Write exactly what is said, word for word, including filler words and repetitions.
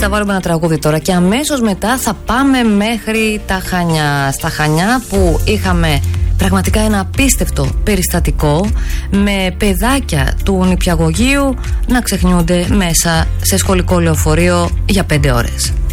θα βάλουμε ένα τραγούδι τώρα και αμέσως μετά θα πάμε μέχρι τα Χανιά. Στα Χανιά που είχαμε πραγματικά ένα απίστευτο περιστατικό με παιδάκια του νηπιαγωγείου να ξεχνιούνται μέσα σε σχολικό λεωφορείο για πέντε ώρες.